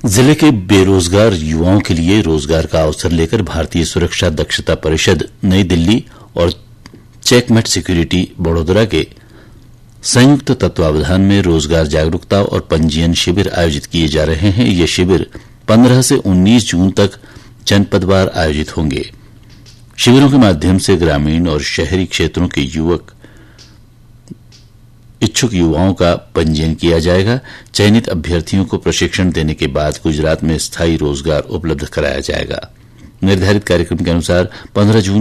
जिले के बेरोजगार युवाओं के लिए रोजगार का अवसर लेकर भारतीय सुरक्षा दक्षता परिषद नई दिल्ली और चेकमेट सिक्योरिटी बड़ोदरा के संयुक्त तत्वावधान में रोजगार जागरूकता और पंजीयन शिविर आयोजित किए जा रहे हैं। ये शिविर 15 से 19 जून तक जनपदवार आयोजित होंगे। शिविरों के माध्यम से ग्रामीण और शहरी क्षेत्रों के इच्छुक युवाओं का पंजीयन किया जाएगा। चयनित अभ्यर्थियों को प्रशिक्षण देने के बाद गुजरात में स्थायी रोजगार उपलब्ध कराया जाएगा। निर्धारित कार्यक्रम के अनुसार 15 जून